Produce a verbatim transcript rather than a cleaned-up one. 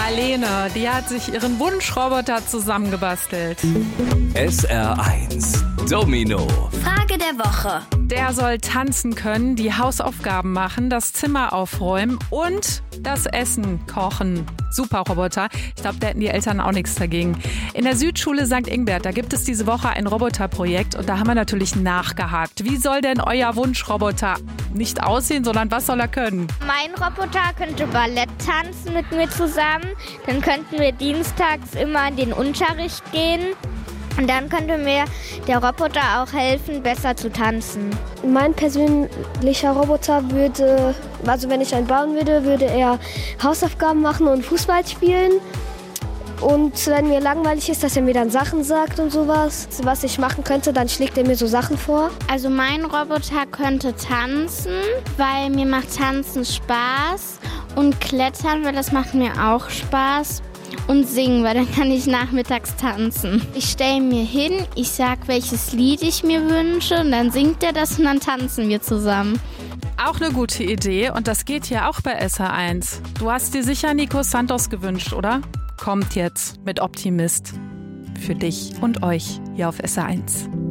Marlene, die hat sich ihren Wunschroboter zusammengebastelt. S R eins Domino. Frage der Woche. Der soll tanzen können, die Hausaufgaben machen, das Zimmer aufräumen und das Essen kochen. Super Roboter. Ich glaube, da hätten die Eltern auch nichts dagegen. In der Südschule Sankt Ingbert, da gibt es diese Woche ein Roboterprojekt und da haben wir natürlich nachgehakt. Wie soll denn euer Wunschroboter nicht aussehen, sondern was soll er können? Mein Roboter könnte Ballett tanzen mit mir zusammen. Dann könnten wir dienstags immer in den Unterricht gehen. Und dann könnte mir der Roboter auch helfen, besser zu tanzen. Mein persönlicher Roboter würde, also wenn ich einen bauen würde, würde er Hausaufgaben machen und Fußball spielen. Und wenn mir langweilig ist, dass er mir dann Sachen sagt und sowas, was ich machen könnte, dann schlägt er mir so Sachen vor. Also mein Roboter könnte tanzen, weil mir macht Tanzen Spaß. Und Klettern, weil das macht mir auch Spaß. Und singen, weil dann kann ich nachmittags tanzen. Ich stelle mir hin, ich sag, welches Lied ich mir wünsche und dann singt er das und dann tanzen wir zusammen. Auch eine gute Idee und das geht hier auch bei S R eins. Du hast dir sicher Nico Santos gewünscht, oder? Kommt jetzt mit Optimist. Für dich und euch hier auf S R eins.